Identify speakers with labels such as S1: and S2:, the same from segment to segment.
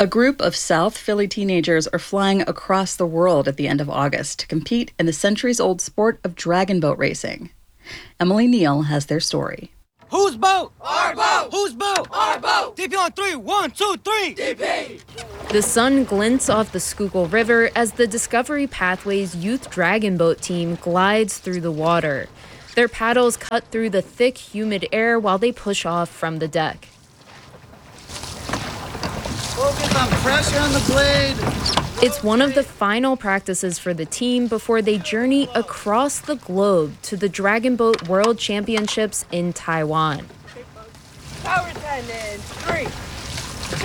S1: A group of South Philly teenagers are flying across the world at the end of August to compete in the centuries-old sport of dragon boat racing. Emily Neal has their story.
S2: Whose boat?
S3: Our boat!
S2: Whose boat?
S3: Our boat!
S2: DP on 3, 1, 2, 3!
S3: DP!
S4: The sun glints off the Schuylkill River as the Discovery Pathways Youth Dragon Boat team glides through the water. Their paddles cut through the thick, humid air while they push off from the deck.
S5: Focus on pressure on the blade.
S4: It's one of the final practices for the team before they journey across the globe to the Dragon Boat World Championships in Taiwan.
S3: Power 10 in 3, 2,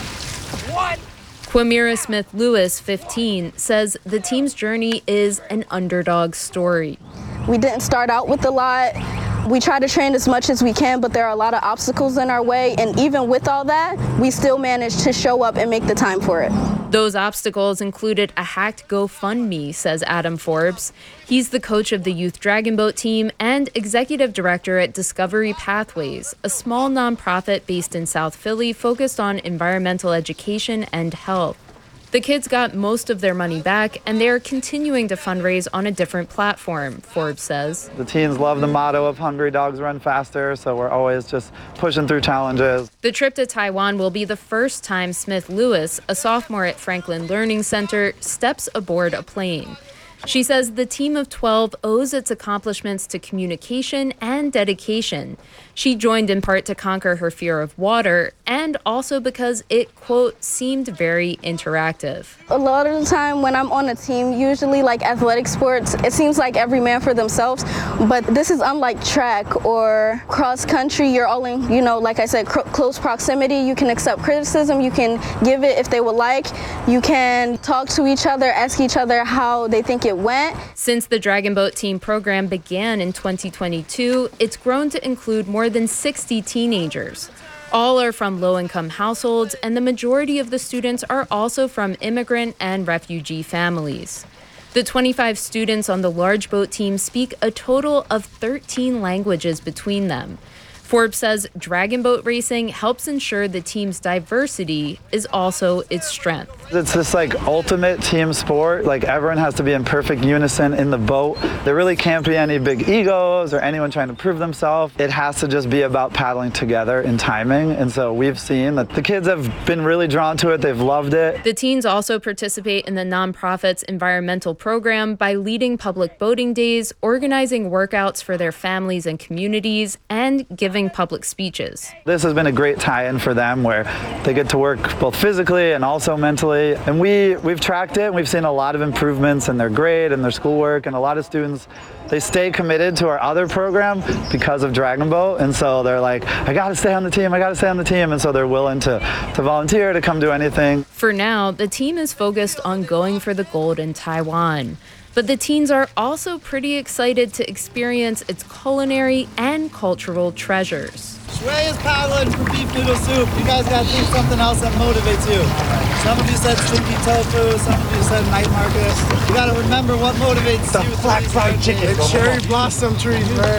S3: 1.
S4: Quamira Smith-Lewis, 15, says the team's journey is an underdog story.
S6: We didn't start out with a lot. We try to train as much as we can, but there are a lot of obstacles in our way. And even with all that, we still managed to show up and make the time for it.
S4: Those obstacles included a hacked GoFundMe, says Adam Forbes. He's the coach of the Youth Dragon Boat team and executive director at Discovery Pathways, a small nonprofit based in South Philly focused on environmental education and health. The kids got most of their money back, and they are continuing to fundraise on a different platform, Forbes says.
S5: The teens love the motto of Hungry Dogs Run Faster, so we're always just pushing through challenges.
S4: The trip to Taiwan will be the first time Smith-Lewis, a sophomore at Franklin Learning Center, steps aboard a plane. She says the team of 12 owes its accomplishments to communication and dedication. She joined in part to conquer her fear of water and also because it, quote, seemed very interactive.
S6: A lot of the time when I'm on a team, usually like athletic sports, it seems like every man for themselves. But this is unlike track or cross country. You're all in, like I said, close proximity. You can accept criticism. You can give it if they would like. You can talk to each other, ask each other how they think it went.
S4: Since the Dragon Boat Team program began in 2022, it's grown to include more than 60 teenagers. All are from low-income households, and the majority of the students are also from immigrant and refugee families. The 25 students on the large boat team speak a total of 13 languages between them. Forbes says dragon boat racing helps ensure the team's diversity is also its strength.
S5: It's this ultimate team sport. Everyone has to be in perfect unison in the boat. There really can't be any big egos or anyone trying to prove themselves. It has to just be about paddling together in timing. And so we've seen that the kids have been really drawn to it. They've loved it.
S4: The teens also participate in the nonprofit's environmental program by leading public boating days, organizing workouts for their families and communities, and giving public speeches.
S5: This has been a great tie-in for them where they get to work both physically and also mentally. And we've tracked it and we've seen a lot of improvements in their grade and their schoolwork, and a lot of students, they stay committed to our other program because of Dragon Boat. And so they're like, I gotta stay on the team, I gotta stay on the team. And so they're willing to volunteer, to come do anything.
S4: For now, the team is focused on going for the gold in Taiwan. But the teens are also pretty excited to experience its culinary and cultural treasures.
S5: Shui is paddling for beef noodle soup. You guys gotta think something else that motivates you. Some of you said stinky tofu, some of you said night market. You gotta remember what motivates you.
S7: The black fried chicken.
S5: It's cherry blossom tree.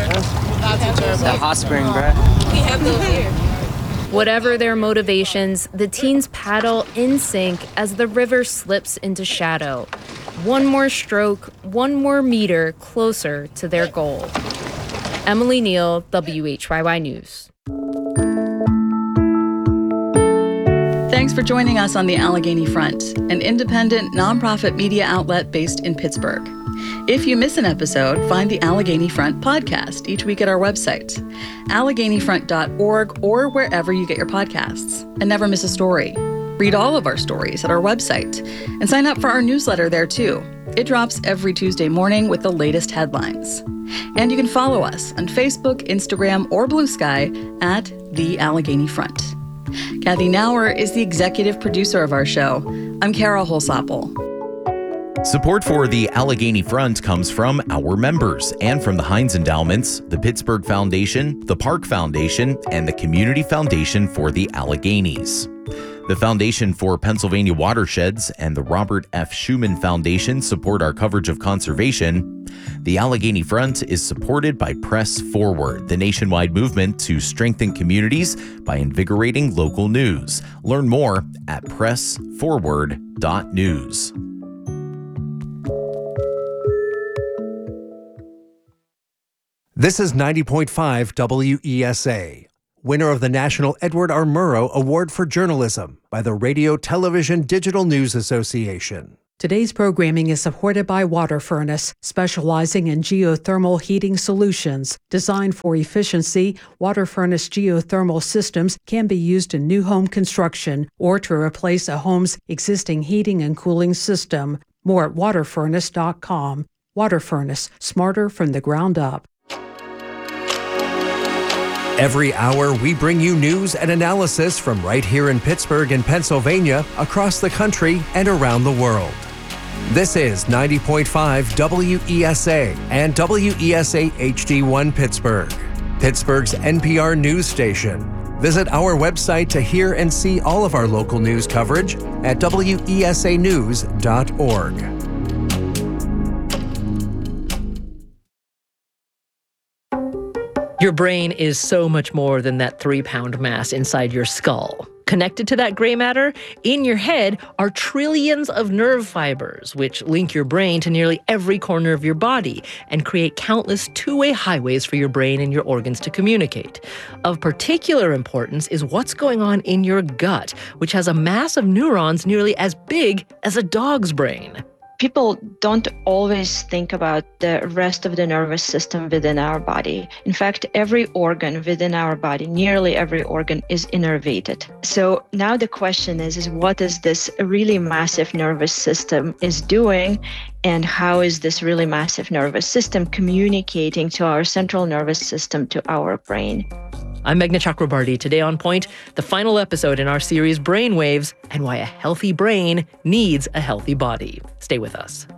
S7: The hot spring, bro.
S3: We have those here.
S4: Whatever their motivations, the teens paddle in sync as the river slips into shadow. One more stroke, one more meter closer to their goal. Emily Neal, WHYY News.
S1: Thanks for joining us on the Allegheny Front, an independent, nonprofit media outlet based in Pittsburgh. If you miss an episode, find the Allegheny Front podcast each week at our website, AlleghenyFront.org, or wherever you get your podcasts. And never miss a story. Read all of our stories at our website and sign up for our newsletter there too. It drops every Tuesday morning with the latest headlines. And you can follow us on Facebook, Instagram, or Blue Sky at The Allegheny Front. Kathy Nauer is the executive producer of our show. I'm Kara Holsapple.
S8: Support for the Allegheny Front comes from our members and from the Heinz Endowments, the Pittsburgh Foundation, the Park Foundation, and the Community Foundation for the Alleghenies. The Foundation for Pennsylvania Watersheds and the Robert F. Schuman Foundation support our coverage of conservation. The Allegheny Front is supported by Press Forward, the nationwide movement to strengthen communities by invigorating local news. Learn more at pressforward.news.
S9: This is 90.5 WESA, winner of the National Edward R. Murrow Award for Journalism by the Radio Television Digital News Association.
S10: Today's programming is supported by Water Furnace, specializing in geothermal heating solutions. Designed for efficiency, Water Furnace geothermal systems can be used in new home construction or to replace a home's existing heating and cooling system. More at waterfurnace.com. Water Furnace, smarter from the ground up.
S9: Every hour, we bring you news and analysis from right here in Pittsburgh and Pennsylvania, across the country, and around the world. This is 90.5 WESA and WESA HD1 Pittsburgh, Pittsburgh's NPR news station. Visit our website to hear and see all of our local news coverage at wesanews.org.
S11: Your brain is so much more than that 3-pound mass inside your skull. Connected to that gray matter, in your head are trillions of nerve fibers, which link your brain to nearly every corner of your body and create countless two-way highways for your brain and your organs to communicate. Of particular importance is what's going on in your gut, which has a mass of neurons nearly as big as a dog's brain.
S12: People don't always think about the rest of the nervous system within our body. In fact, every organ within our body, nearly every organ, is innervated. So now the question is what is this really massive nervous system is doing, and how is this really massive nervous system communicating to our central nervous system, to our brain?
S11: I'm Meghna Chakrabarty. Today on Point, the final episode in our series Brainwaves and why a healthy brain needs a healthy body. Stay with us.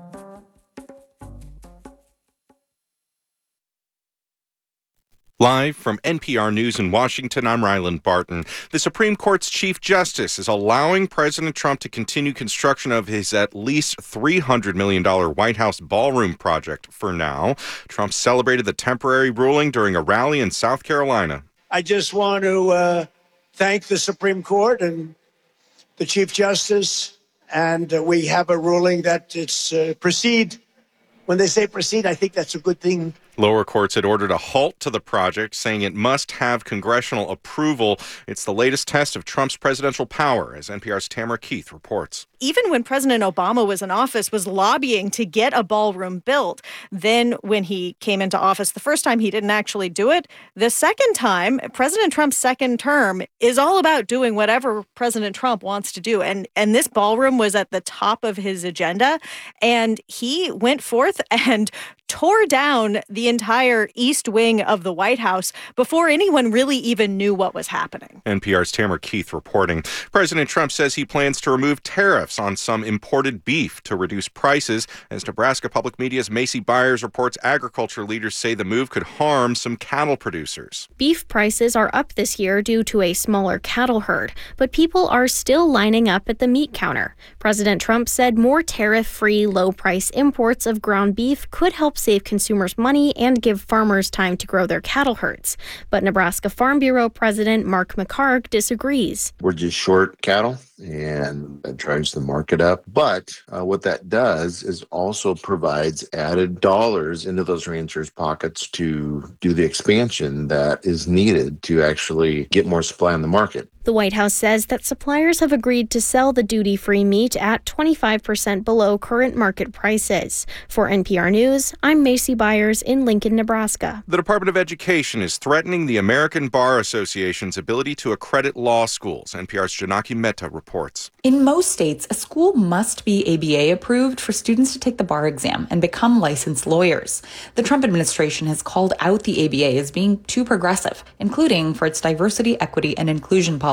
S13: Live from NPR News in Washington, I'm Ryland Barton. The Supreme Court's Chief Justice is allowing President Trump to continue construction of his at least $300 million White House ballroom project for now. Trump celebrated the temporary ruling during a rally in South Carolina.
S14: I just want to thank the Supreme Court and the Chief Justice, and we have a ruling that it's proceed. When they say proceed, I think that's a good thing.
S13: Lower courts had ordered a halt to the project, saying it must have congressional approval. It's the latest test of Trump's presidential power, as NPR's Tamara Keith reports.
S15: Even when President Obama was in office, was lobbying to get a ballroom built. Then when he came into office, the first time he didn't actually do it. The second time, President Trump's second term is all about doing whatever President Trump wants to do. And this ballroom was at the top of his agenda. And he went forth and tore down the entire east wing of the White House before anyone really even knew what was happening.
S13: NPR's Tamara Keith reporting. President Trump says he plans to remove tariffs on some imported beef to reduce prices. As Nebraska Public Media's Macy Byers reports, agriculture leaders say the move could harm some cattle producers.
S16: Beef prices are up this year due to a smaller cattle herd, but people are still lining up at the meat counter. President Trump said more tariff-free, low-price imports of ground beef could help save consumers money and give farmers time to grow their cattle herds. But Nebraska Farm Bureau President Mark McHargue disagrees.
S17: We're just short cattle, and that drives the market up. But what that does is also provides added dollars into those ranchers' pockets to do the expansion that is needed to actually get more supply on the market.
S16: The White House says that suppliers have agreed to sell the duty-free meat at 25% below current market prices. For NPR News, I'm Macy Byers in Lincoln, Nebraska.
S13: The Department of Education is threatening the American Bar Association's ability to accredit law schools. NPR's Janaki Mehta reports.
S18: In most states, a school must be ABA approved for students to take the bar exam and become licensed lawyers. The Trump administration has called out the ABA as being too progressive, including for its diversity, equity, and inclusion policy.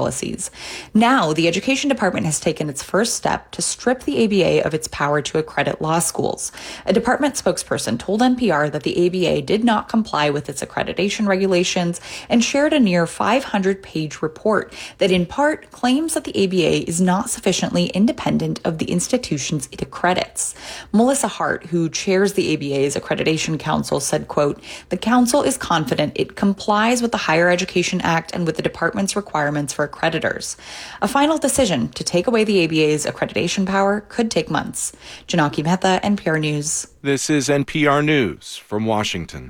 S18: policies. Now, the Education Department has taken its first step to strip the ABA of its power to accredit law schools. A department spokesperson told NPR that the ABA did not comply with its accreditation regulations and shared a near 500-page report that in part claims that the ABA is not sufficiently independent of the institutions it accredits. Melissa Hart, who chairs the ABA's Accreditation Council, said, quote, "The council is confident it complies with the Higher Education Act and with the department's requirements for accreditors. A final decision to take away the ABA's accreditation power could take months." Janaki Mehta, NPR News.
S13: This is NPR News from Washington.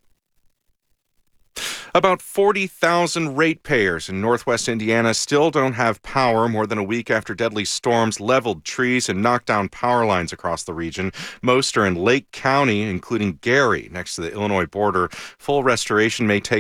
S13: About 40,000 ratepayers in northwest Indiana still don't have power more than a week after deadly storms leveled trees and knocked down power lines across the region. Most are in Lake County, including Gary, next to the Illinois border. Full restoration may take